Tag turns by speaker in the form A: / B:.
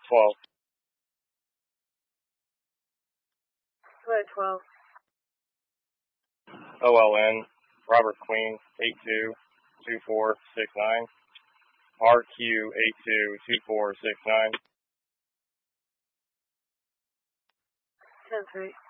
A: 12.
B: Flight 12.
A: OLN, Robert Queen, 822469. RQ 822469.
B: 10-3.